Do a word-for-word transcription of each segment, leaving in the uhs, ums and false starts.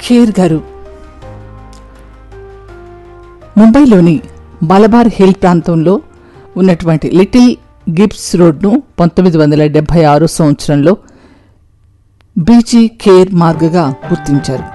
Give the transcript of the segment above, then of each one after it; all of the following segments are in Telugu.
ఖేర్ గారు ముంబైలోని మలబార్ హిల్ ప్రాంతంలో ఉన్నటువంటి లిటిల్ గిబ్స్ రోడ్ను పంతొమ్మిది వందల డెబ్బై ఆరు సంవత్సరంలో బీజీ ఖేర్ మార్గ్గా గుర్తించారు.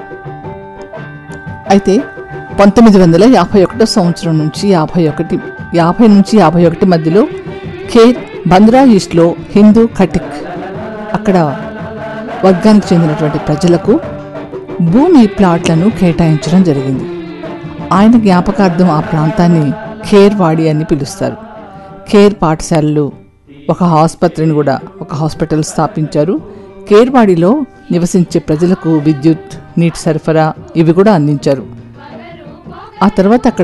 అయితే పంతొమ్మిది వందల యాభై ఒకటో సంవత్సరం నుంచి యాభై ఒకటి యాభై నుంచి యాభై ఒకటి మధ్యలో ఖేర్ బంద్రా ఈస్ట్లో హిందూ కటిక్ అక్కడ వర్గానికి చెందినటువంటి ప్రజలకు భూమి ప్లాట్లను కేటాయించడం జరిగింది. ఆయన జ్ఞాపకార్థం ఆ ప్రాంతాన్ని ఖేర్ వాడి అని పిలుస్తారు. ఖేర్ పాఠశాలలు, ఒక ఆసుపత్రిని కూడా ఒక హాస్పిటల్ స్థాపించారు. ఖేర్వాడిలో నివసించే ప్రజలకు విద్యుత్, నీటి సరఫరా ఇవి కూడా అందించారు. ఆ తర్వాత అక్కడ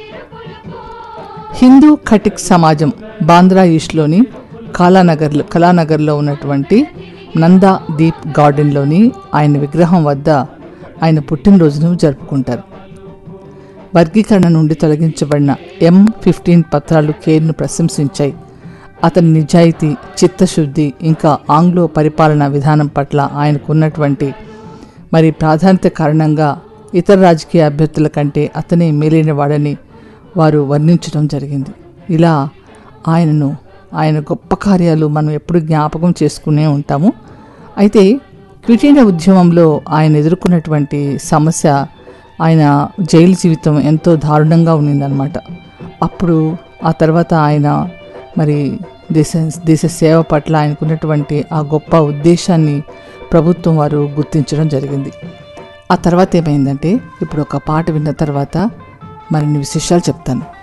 హిందూ ఖటిక్ సమాజం బాంద్రా ఈస్ట్లోని కళానగర్లో కళానగర్లో ఉన్నటువంటి నందా దీప్ గార్డెన్లోని ఆయన విగ్రహం వద్ద ఆయన పుట్టినరోజును జరుపుకుంటారు. వర్గీకరణ నుండి తొలగించబడిన ఎం ఫిఫ్టీన్ పత్రాలు ఖేర్ను ప్రశంసించాయి. అతని నిజాయితీ, చిత్తశుద్ధి ఇంకా ఆంగ్లో పరిపాలనా విధానం పట్ల ఆయనకున్నటువంటి మరి ప్రాధాన్యత కారణంగా ఇతర రాజకీయ అభ్యర్థుల కంటే అతనే మేలైన వాడని వారు వర్ణించడం జరిగింది. ఇలా ఆయనను ఆయన గొప్ప కార్యాలు మనం ఎప్పుడు జ్ఞాపకం చేసుకునే ఉంటాము. అయితే క్విట్ ఇండియా ఉద్యమంలో ఆయన ఎదుర్కొన్నటువంటి సమస్య, ఆయన జైలు జీవితం ఎంతో దారుణంగా ఉండిందనమాట. అప్పుడు ఆ తర్వాత ఆయన మరి దేశ దేశ సేవ పట్ల ఆయనకున్నటువంటి ఆ గొప్ప ఉద్దేశాన్ని ప్రభుత్వం వారు గుర్తించడం జరిగింది. ఆ తర్వాత ఏమైందంటే, ఇప్పుడు ఒక పాట విన్న తర్వాత మరిన్ని విశేషాలు చెప్తాను.